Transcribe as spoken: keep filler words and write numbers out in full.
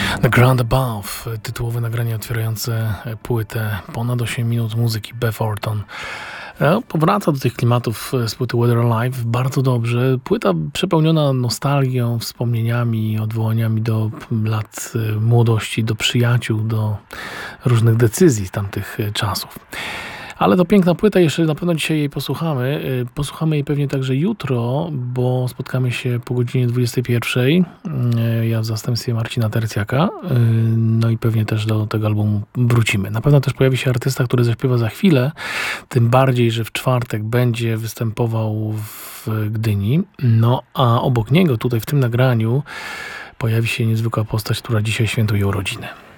The Ground Above, tytułowe nagranie otwierające płytę, ponad osiem minut muzyki, Beth Orton. Powraca do tych klimatów z płyty Weather Alive bardzo dobrze. Płyta przepełniona nostalgią, wspomnieniami, odwołaniami do lat młodości, do przyjaciół, do różnych decyzji z tamtych czasów. Ale to piękna płyta, jeszcze na pewno dzisiaj jej posłuchamy. Posłuchamy jej pewnie także jutro, bo spotkamy się po godzinie dwudziestej pierwszej. Ja w zastępstwie Marcina Tercjaka. No i pewnie też do tego albumu wrócimy. Na pewno też pojawi się artysta, który zaśpiewa za chwilę. Tym bardziej, że w czwartek będzie występował w Gdyni. No a obok niego tutaj w tym nagraniu pojawi się niezwykła postać, która dzisiaj świętuje urodziny.